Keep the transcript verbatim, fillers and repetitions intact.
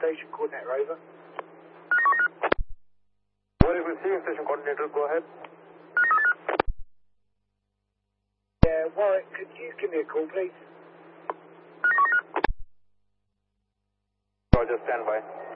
station coordinator, over. What is receiving station coordinator, go ahead. Yeah, Warwick, could you give me a call, please? Roger, stand by.